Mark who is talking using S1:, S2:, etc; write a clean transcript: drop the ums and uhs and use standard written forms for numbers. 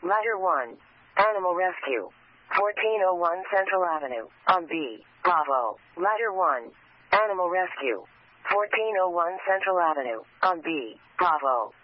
S1: Letter 1. Animal Rescue. 1401 Central Avenue. On B. Bravo. Letter 1. Animal Rescue. 1401 Central Avenue. On B. Bravo.